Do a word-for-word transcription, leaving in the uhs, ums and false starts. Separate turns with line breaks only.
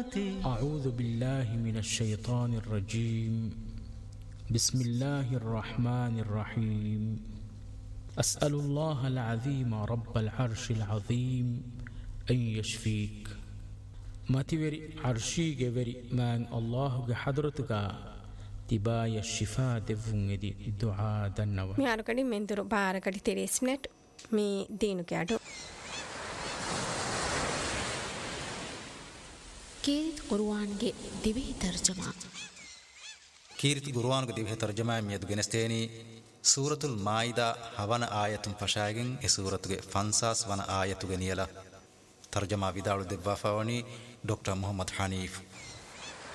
أعوذ بالله من الشيطان الرجيم بسم الله الرحمن الرحيم أسأل الله العظيم رب العرش العظيم أن يشفيك ماتيوري عرشي جبري من الله حضرتك تبايا الشفاء دفونجدي دعاء دنوا
مياركدي مندرو باركدي تريسنت مي دينو كادو
كيرت قرآن جي دبي ترجمة
كيرت قرآن جي دبي ترجمة ميد جنستيني سورة المائدة هوانا آية فشايجن سورة فانساس وانا آية جنيلا ترجمة بدار دبافوني دكتور محمد حنيف